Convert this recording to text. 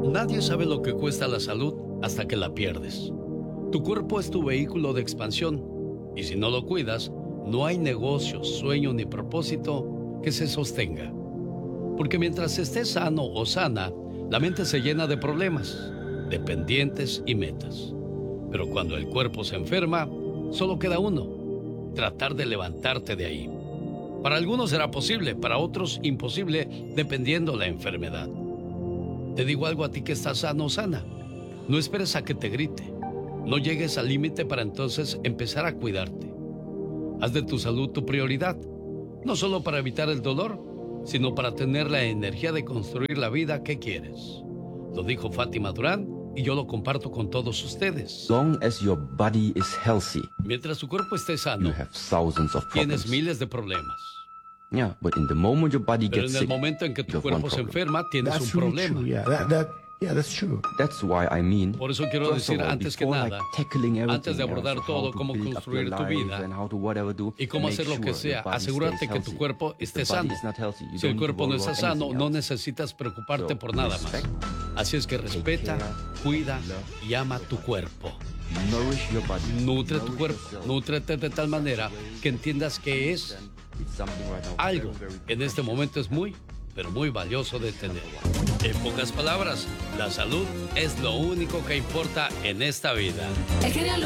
Nadie sabe lo que cuesta la salud hasta que la pierdes. Tu cuerpo es tu vehículo de expansión y si no lo cuidas, no hay negocio, sueño ni propósito que se sostenga. Porque mientras estés sano o sana, la mente se llena de problemas, de pendientes y metas. Pero cuando el cuerpo se enferma, solo queda uno: tratar de levantarte de ahí. Para algunos será posible, para otros imposible, dependiendo la enfermedad. Te digo algo a ti que estás sano o sana. No esperes a que te grite. No llegues al límite para entonces empezar a cuidarte. Haz de tu salud tu prioridad, no solo para evitar el dolor, sino para tener la energía de construir la vida que quieres. Lo dijo Fátima Durán y yo lo comparto con todos ustedes. Long as your body is healthy, mientras tu cuerpo esté sano, you have thousands of problems. tienes miles de problemas. Yeah, but in the moment your body Pero gets en el sick, momento en que tu you have cuerpo one se problem. enferma, tienes That's un really problema. true. Yeah, that's true. That's why I mean, Por eso quiero first of decir all, antes que before, nada, tackling everything, antes de abordar so how todo, to cómo build up construir your tu life vida and how to whatever do, y cómo make hacer lo que sure sea, your body asegúrate stays que tu healthy. cuerpo If esté the body sano. is not healthy, you Si el don't cuerpo no worry está about sano, anything no else. necesitas preocuparte So, por nada más. respect, Así es que respeta, care, cuida love, y ama tu cuerpo. nourish your body. Nutre tu Nourish cuerpo, yourself. nútrete de tal manera que entiendas que es It's something right now algo very, very que en este momento es muy, pero muy valioso de tener. En pocas palabras, la salud es lo único que importa en esta vida. El genio